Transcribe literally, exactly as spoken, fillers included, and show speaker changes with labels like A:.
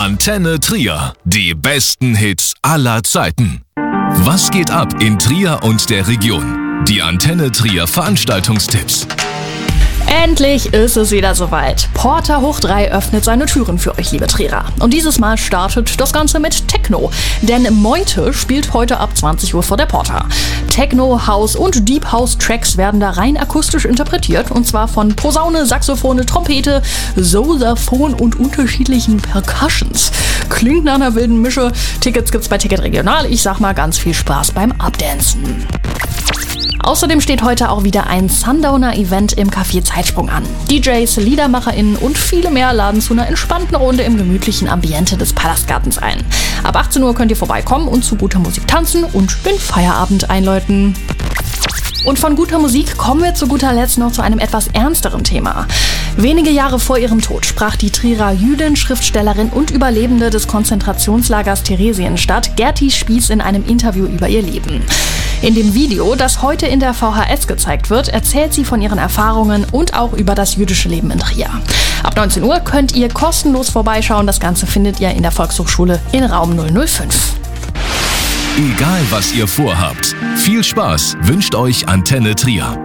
A: Antenne Trier. Die besten Hits aller Zeiten. Was geht ab in Trier und der Region? Die Antenne Trier Veranstaltungstipps.
B: Endlich ist es wieder soweit. Porta hoch drei öffnet seine Türen für euch, liebe Trierer. Und dieses Mal startet das Ganze mit Techno. Denn Meute spielt heute ab zwanzig Uhr vor der Porta. Techno, House und Deep House Tracks werden da rein akustisch interpretiert. Und zwar von Posaune, Saxophone, Trompete, Sosaphon und unterschiedlichen Percussions. Klingt nach einer wilden Mische. Tickets gibt's bei Ticket Regional. Ich sag mal, ganz viel Spaß beim Abdancen. Außerdem steht heute auch wieder ein Sundowner-Event im Café Zeitsprung an. D Js, LiedermacherInnen und viele mehr laden zu einer entspannten Runde im gemütlichen Ambiente des Palastgartens ein. Ab achtzehn Uhr könnt ihr vorbeikommen und zu guter Musik tanzen und den Feierabend einläuten. Und von guter Musik kommen wir zu guter Letzt noch zu einem etwas ernsteren Thema. Wenige Jahre vor ihrem Tod sprach die Trierer Jüdin, Schriftstellerin und Überlebende des Konzentrationslagers Theresienstadt, Gerti Spieß, in einem Interview über ihr Leben. In dem Video, das heute in der V H S gezeigt wird, erzählt sie von ihren Erfahrungen und auch über das jüdische Leben in Trier. Ab neunzehn Uhr könnt ihr kostenlos vorbeischauen. Das Ganze findet ihr in der Volkshochschule in Raum null null fünf.
A: Egal was ihr vorhabt, viel Spaß wünscht euch Antenne Trier.